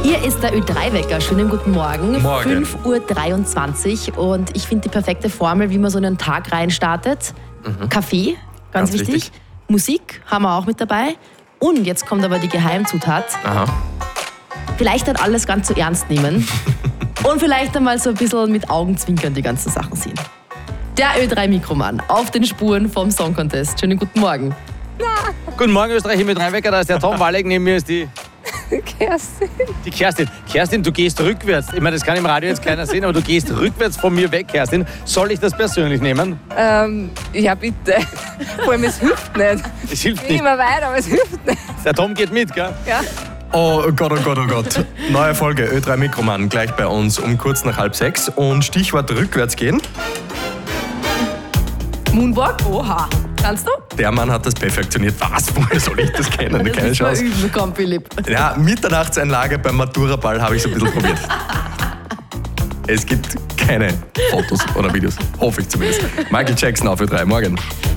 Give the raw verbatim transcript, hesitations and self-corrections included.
Hier ist der Ö drei Wecker. Schönen guten Morgen. Morgen. fünf Uhr dreiundzwanzig und ich finde die perfekte Formel, wie man so einen Tag reinstartet. Mhm. Kaffee, ganz, Ganz wichtig. wichtig. Musik haben wir auch mit dabei. Und jetzt kommt aber die Geheimzutat. Aha. Vielleicht nicht alles ganz so ernst nehmen. Und vielleicht einmal so ein bisschen mit Augenzwinkern die ganzen Sachen sehen. Der Ö drei Mikroman auf den Spuren vom Song Contest. Schönen guten Morgen. Guten Morgen, Österreich, mit Rheinwecker. Da ist der Tom Walleg, neben mir ist die, Kerstin. die Kerstin. Kerstin, du gehst rückwärts. Ich meine, das kann im Radio jetzt keiner sehen, aber du gehst rückwärts von mir weg, Kerstin. Soll ich das persönlich nehmen? Ähm, ja, bitte. Vor allem, es hilft nicht. Es hilft Ich bin nicht. immer weiter, aber es hilft nicht. Der Tom geht mit, gell? Ja. Oh Gott, oh Gott, oh Gott. Neue Folge Ö drei Mikroman gleich bei uns um kurz nach halb sechs. Und Stichwort rückwärts gehen. Moonwalk? Oha. Kannst du? Der Mann hat das perfektioniert. Was? Woher soll ich das kennen? Das Keine ist mal Chance. üben, komm Philipp. Ja, Mitternachtseinlage beim Maturaball habe ich so ein bisschen probiert. Es gibt keine Fotos oder Videos. Hoffe ich zumindest. Michael Jackson auf Ö drei. Morgen.